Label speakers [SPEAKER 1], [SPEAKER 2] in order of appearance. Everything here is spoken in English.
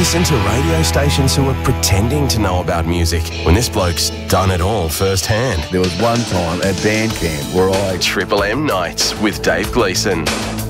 [SPEAKER 1] listen to radio stations who are pretending to know about music when this bloke's done it all firsthand.
[SPEAKER 2] There was one time at band camp where I...
[SPEAKER 1] Triple M Nights with Dave Gleeson.